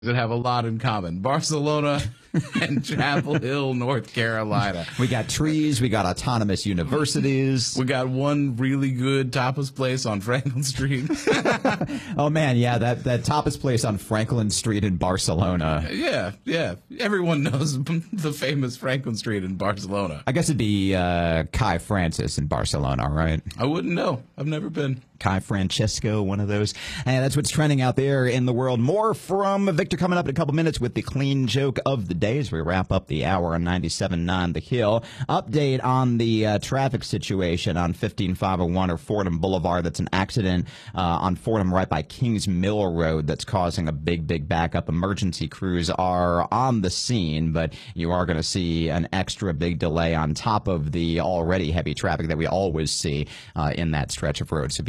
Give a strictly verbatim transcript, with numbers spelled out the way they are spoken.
that have a lot in common. Barcelona and Chapel Hill, North Carolina. We got trees. We got autonomous universities. We got one really good tapas place on Franklin Street. Oh, man, yeah, that, that tapas place on Franklin Street in Barcelona. Yeah, yeah. Everyone knows the famous Franklin Street in Barcelona. I guess it'd be uh, Kai Francis in Barcelona, right? I wouldn't know. I've never been. Kai Francesco, one of those. And that's what's trending out there in the world. More from Victor coming up in a couple minutes with the clean joke of the day as we wrap up the hour on ninety-seven point nine The Hill. Update on the uh, traffic situation on fifteen five oh one or Fordham Boulevard. That's an accident uh, on Fordham right by Kings Mill Road that's causing a big, big backup. Emergency crews are on the scene, but you are going to see an extra big delay on top of the already heavy traffic that we always see uh, in that stretch of road. So be